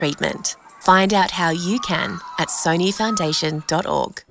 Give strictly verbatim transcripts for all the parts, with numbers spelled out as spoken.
treatment. Find out how you can at sony foundation dot org.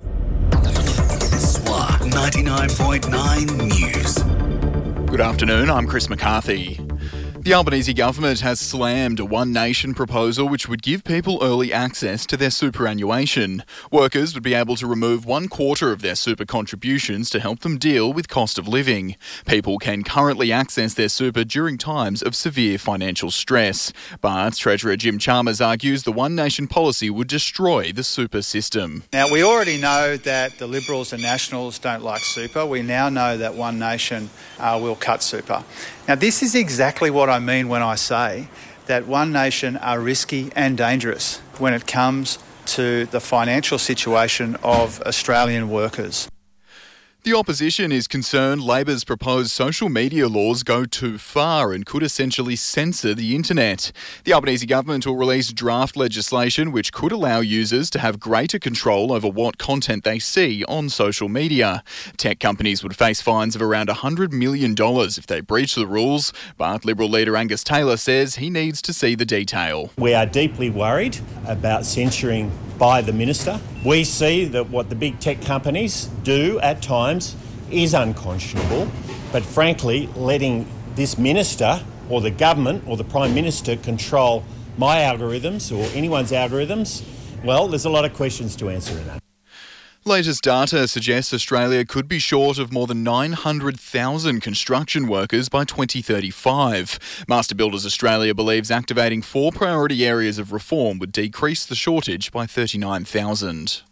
S W A ninety-nine point nine News. Good afternoon, I'm Chris McCarthy. The Albanese government has slammed a One Nation proposal which would give people early access to their superannuation. Workers would be able to remove one quarter of their super contributions to help them deal with cost of living. People can currently access their super during times of severe financial stress. But Treasurer Jim Chalmers argues the One Nation policy would destroy the super system. Now, we already know that the Liberals and Nationals don't like super. We now know that One Nation uh, will cut super. Now, this is exactly what I mean when I say that One Nation are risky and dangerous when it comes to the financial situation of Australian workers. The opposition is concerned Labor's proposed social media laws go too far and could essentially censor the internet. The Albanese government will release draft legislation which could allow users to have greater control over what content they see on social media. Tech companies would face fines of around one hundred million dollars if they breach the rules, but Liberal leader Angus Taylor says he needs to see the detail. We are deeply worried about censoring by the minister. We see that what the big tech companies do at times is unconscionable, but frankly, letting this minister or the government or the Prime Minister control my algorithms or anyone's algorithms, well, there's a lot of questions to answer in that. Latest data suggests Australia could be short of more than nine hundred thousand construction workers by twenty thirty-five. Master Builders Australia believes activating four priority areas of reform would decrease the shortage by thirty-nine thousand.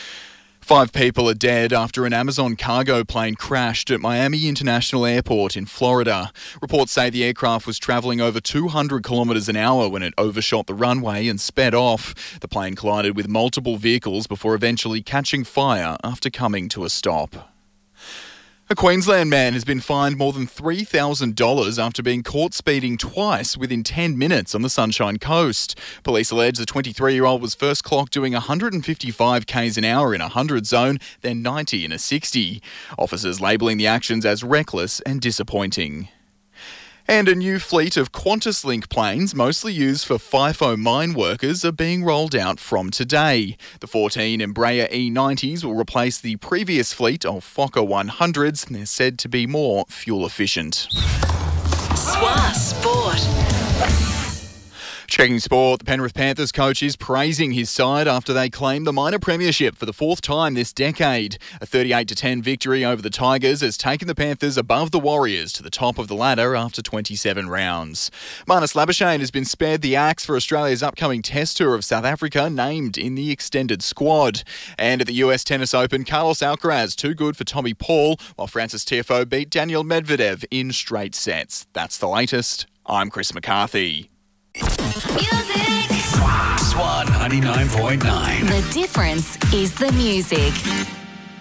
Five people are dead after an Amazon cargo plane crashed at Miami International Airport in Florida. Reports say the aircraft was travelling over two hundred kilometres an hour when it overshot the runway and sped off. The plane collided with multiple vehicles before eventually catching fire after coming to a stop. A Queensland man has been fined more than three thousand dollars after being caught speeding twice within ten minutes on the Sunshine Coast. Police allege the twenty-three-year-old was first clocked doing one hundred fifty-five k's an hour in a one hundred zone, then ninety in a sixty. Officers labelling the actions as reckless and disappointing. And a new fleet of QantasLink planes, mostly used for FIFO mine workers, are being rolled out from today. The fourteen Embraer E nineties will replace the previous fleet of Fokker one hundreds, and they're said to be more fuel efficient. S W A Sport. Checking sport, the Penrith Panthers coach is praising his side after they claimed the minor premiership for the fourth time this decade. A thirty-eight to ten victory over the Tigers has taken the Panthers above the Warriors to the top of the ladder after twenty-seven rounds. Marnus Labuschagne has been spared the axe for Australia's upcoming Test tour of South Africa, named in the extended squad. And at the U S Tennis Open, Carlos Alcaraz too good for Tommy Paul, while Francis Tiafoe beat Daniel Medvedev in straight sets. That's the latest. I'm Chris McCarthy. Music. S W A ninety-nine point nine. The difference is the music.